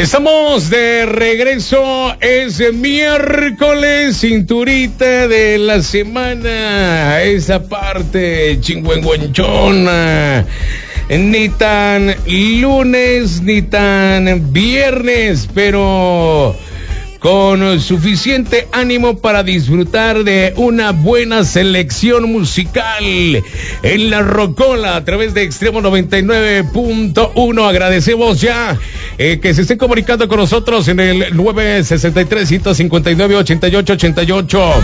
Estamos de regreso, es miércoles, cinturita de la semana, esa parte chingüengüenchona, ni tan lunes ni tan viernes, pero con suficiente ánimo para disfrutar de una buena selección musical en la Rocola a través de Extremo 99.1. Agradecemos ya que se estén comunicando con nosotros en el 963-159-8888.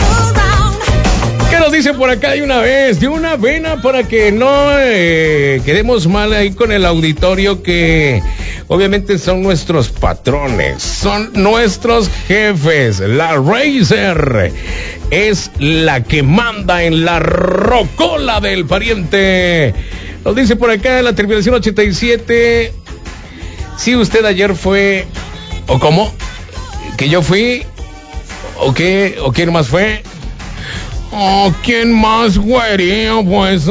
¿Qué nos dicen por acá de una vez? De una vena para que no quedemos mal ahí con el auditorio, que obviamente son nuestros patrones, son nuestros jefes. La Razer es la que manda en la Rocola del pariente. Nos dice por acá la terminación 87. Si usted ayer fue, ¿o cómo? ¿Que yo fui? ¿O qué? ¿O quién más fue? Oh, ¿quién más, güería? Pues,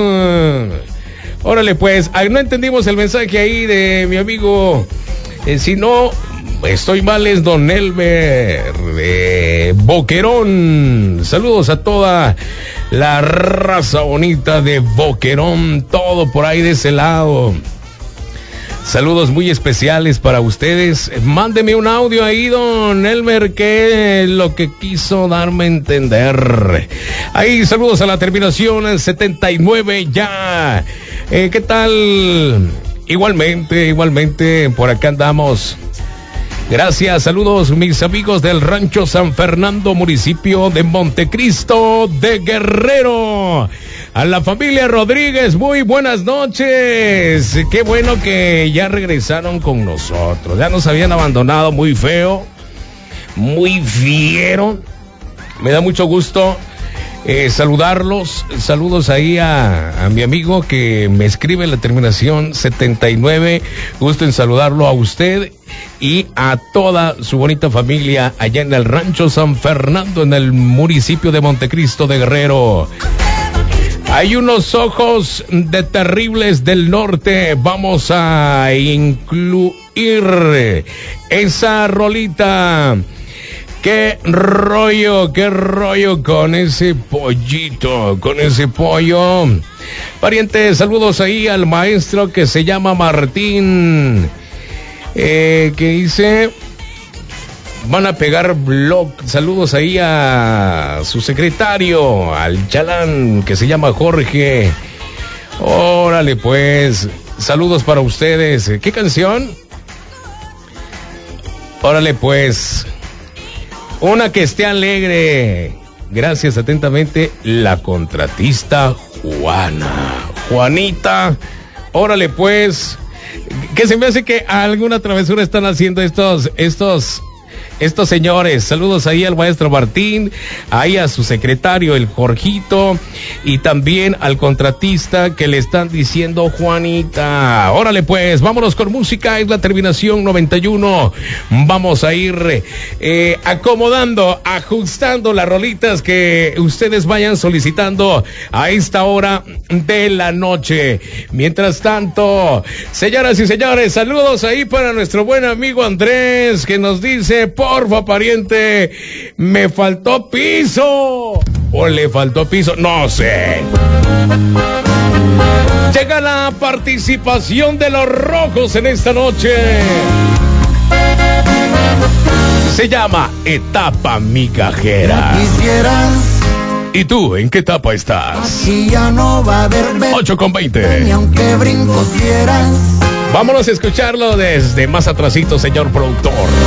órale, pues, no entendimos el mensaje ahí de mi amigo. Si no estoy mal, es don Elmer de Boquerón. Saludos a toda la raza bonita de Boquerón, todo por ahí de ese lado. Saludos muy especiales para ustedes. Mándeme un audio ahí, don Elmer, que es lo que quiso darme a entender. Ahí, saludos a la terminación 79 ya. ¿Qué tal? Igualmente, por acá andamos. Gracias, saludos mis amigos del Rancho San Fernando, municipio de Montecristo de Guerrero. A la familia Rodríguez, muy buenas noches. Qué bueno que ya regresaron con nosotros. Ya nos habían abandonado muy feo, muy fiero. Me da mucho gusto saludarlos. Saludos ahí a mi amigo que me escribe en la terminación 79. Gusto en saludarlo a usted y a toda su bonita familia allá en el Rancho San Fernando, en el municipio de Montecristo de Guerrero. Hay unos ojos de terribles del norte. Vamos a incluir esa rolita. Qué rollo con ese pollito, con ese pollo. Pariente, saludos ahí al maestro que se llama Martín. Que dice, van a pegar blog. Saludos ahí a su secretario, al chalán que se llama Jorge. Órale pues, saludos para ustedes. ¿Qué canción? Órale pues, una que esté alegre. Gracias, atentamente, la contratista Juanita. Órale pues, que se me hace que alguna travesura están haciendo estos señores. Saludos ahí al maestro Martín, ahí a su secretario, el Jorgito, y también al contratista que le están diciendo Juanita. Órale pues, vámonos con música, es la terminación 91. Vamos a ir acomodando, ajustando las rolitas que ustedes vayan solicitando a esta hora de la noche. Mientras tanto, señoras y señores, saludos ahí para nuestro buen amigo Andrés, que nos dice: porfa, pariente, me faltó piso. ¿O le faltó piso? No sé. Llega la participación de los rojos en esta noche. Se llama Etapa Migajera. ¿Y tú, en qué etapa estás? Aquí ya no va a haber 8:20. Ni aunque brincos quieras. Vámonos a escucharlo desde más atrasito, señor productor.